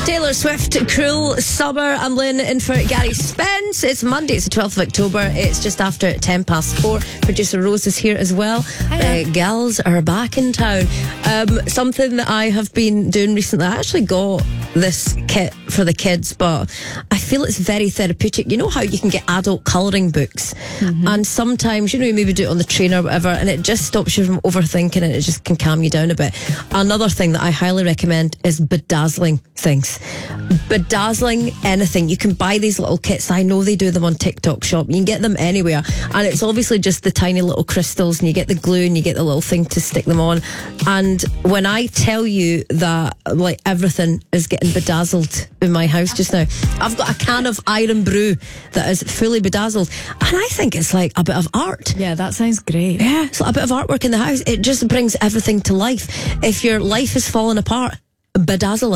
Taylor Swift, Cruel Summer. I'm Lynn in for Gary Spence. It's Monday, it's the 12th of October. It's just after 4:10. Producer Rose is here as well. Gals are back in town. Something that I have been doing recently, I actually got this kit for the kids, but I feel it's very therapeutic. You know how you can get adult colouring books, and sometimes, you know, you maybe do it on the train or whatever, and it just stops you from overthinking it. It just can calm you down a bit. Another thing that I highly recommend is bedazzling things. Bedazzling anything. You can buy these little kits. I know they do them on TikTok Shop. You can get them anywhere, and it's obviously just the tiny little crystals, and you get the glue and you get the little thing to stick them on. And when I tell you that, like, everything is getting bedazzled in my house just now, I've got a can of Iron Brew that is fully bedazzled, and I think it's like a bit of art. Yeah, that sounds great. Yeah, it's like a bit of artwork in the house. It just brings everything to life. If your life is falling apart, bedazzle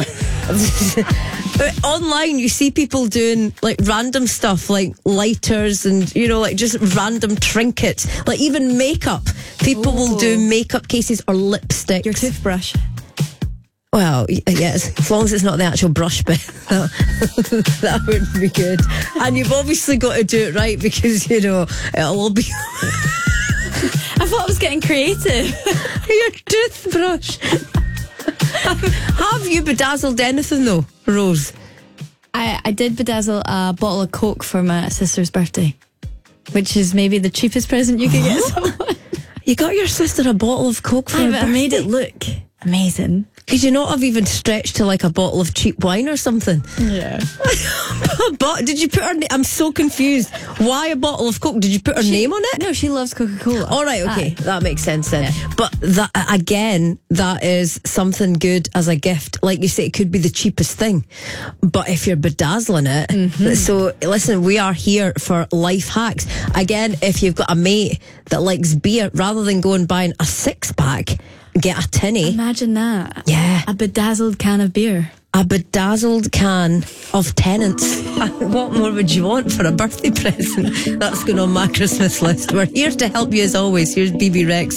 it. Online you see people doing like random stuff, like lighters and, you know, like just random trinkets, like even makeup. People will do makeup cases or lipstick. Your toothbrush. Well, yes, as long as it's not the actual brush bit, that would be good. And you've obviously got to do it right, because, you know, it'll all be I thought I was getting creative. Your toothbrush. Have you bedazzled anything though, Rose? I did bedazzle a bottle of Coke for my sister's birthday, which is maybe the cheapest present you could get someone. You got your sister a bottle of Coke for her birthday? I made it look amazing. Could you not have even stretched to like a bottle of cheap wine or something? Yeah. But did you put her I'm so confused. Why a bottle of Coke? Did you put her name on it? No, she loves Coca-Cola. All right, okay. That makes sense then. Yeah. But that, again, that is something good as a gift. Like you say, it could be the cheapest thing, but if you're bedazzling it. So listen, we are here for life hacks. Again, if you've got a mate that likes beer, rather than going buying a 6-pack, get a tinny. Imagine that. Yeah. A bedazzled can of beer. A bedazzled can of Tennent's. What more would you want for a birthday present? That's going on my Christmas list. We're here to help you as always. Here's BB Rex.